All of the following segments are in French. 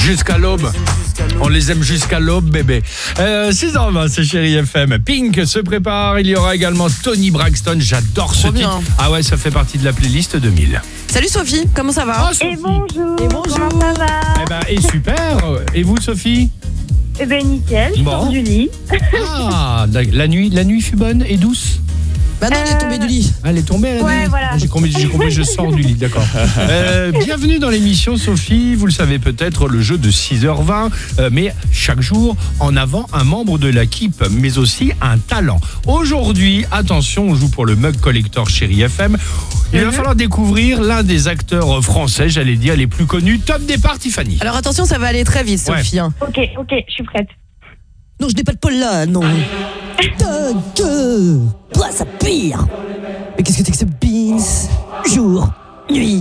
Jusqu'à l'aube. On les aime jusqu'à l'aube, bébé. 6h20, c'est Chérie FM. Pink se prépare. Il y aura également Tony Braxton. J'adore ce titre. Ah ouais, ça fait partie de la playlist 2000. Salut Sophie, comment ça va? Et bonjour. Comment ça va? Et super. Et vous, Sophie? Eh ben nickel, je sors du lit. Ah, la nuit fut bonne et douce. Bah non, elle est tombée du lit. Elle est tombée à la nuit. Voilà. J'ai compris, je sors du lit, d'accord. Bienvenue dans l'émission, Sophie. Vous le savez peut-être, le jeu de 6h20, mais chaque jour, en avant un membre de l'équipe, mais aussi un talent. Aujourd'hui, attention, on joue pour le mug collector Chérie FM. Il va falloir découvrir l'un des acteurs français, j'allais dire, les plus connus. Top départ, Tiffany. Alors attention, ça va aller très vite, Sophie. Ouais. Ok, je suis prête. Non, je n'ai pas de Paul là, non. Toi, ça pire. Mais qu'est-ce que c'est que ce beans? Jour, nuit.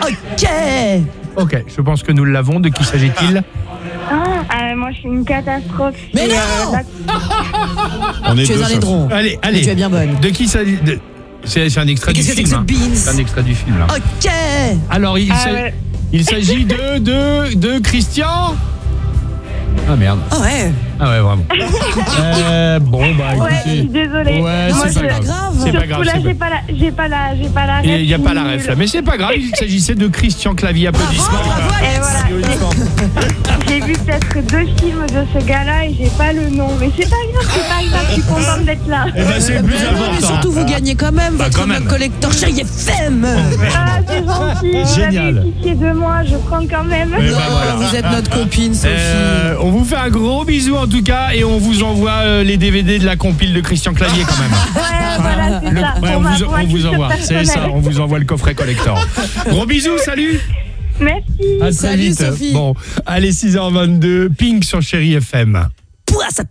Ok, je pense que nous l'avons. De qui s'agit-il? Moi, je suis une catastrophe. Mais non On est tu es un laidron. Allez. Mais tu es bien bonne. De qui s'agit... C'est un extrait du film. Qu'est-ce que c'est que ce beans? C'est un extrait du film. Là. Ok. Alors, il s'agit de Christian. Ah merde. Ah ouais. Ah ouais, vraiment. Bon, bah écoutez. Ouais, je suis désolée. Ouais, Non, c'est pas grave. C'est pas grave. Là, j'ai pas la ref. Il n'y a pas la ref là. Mais c'est pas grave, il s'agissait de Christian Clavier. Applaudissements. Et voilà. J'ai vu peut-être 2 films de ce gars-là et j'ai pas le nom. Mais c'est pas grave, je suis contente d'être là. Et ben c'est le plus Mais important. surtout, vous gagnez quand même votre quand même. mug collector Chérie FM. Ah, c'est gentil. Génial. Vous avez pitié de moi, je prends quand même. Et ben voilà. Vous êtes notre copine, Sophie. On vous fait un gros bisou en tout cas et on vous envoie les DVD de la compile de Christian Clavier quand même. Ouais, voilà, c'est ça. Ouais, on vous envoie. C'est ça, on vous envoie le coffret collector. Gros bisous, salut. Merci. À très Salut, vite. Sophie. Bon, allez 6h22, Pink sur Chérie FM. Toi, ça